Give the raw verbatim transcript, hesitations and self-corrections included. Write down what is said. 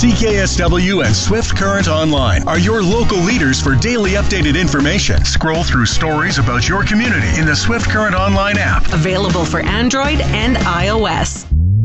C K S W and Swift Current Online are your local leaders for daily updated information. Scroll through stories about your community in the Swift Current Online app. Available for Android and iOS.